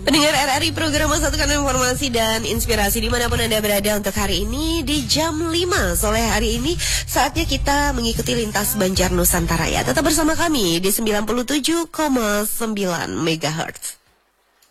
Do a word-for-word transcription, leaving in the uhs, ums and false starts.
Pendengar R R I, program Satukan Informasi dan Inspirasi dimanapun Anda berada untuk hari ini di jam lima sore hari ini. Saatnya kita mengikuti lintas Banjar Nusantara ya. Tetap bersama kami di sembilan puluh tujuh koma sembilan megahertz.